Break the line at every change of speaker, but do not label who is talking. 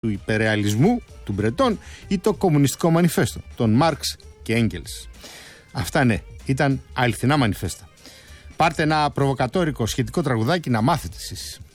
του υπερρεαλισμού του Μπρετόν ή το κομμουνιστικό μανιφέστο των Μάρξ και Έγγελς. Αυτά ναι, ήταν αληθινά μανιφέστα. Πάρτε ένα προβοκατόρικο σχετικό τραγουδάκι να μάθετε εσείς.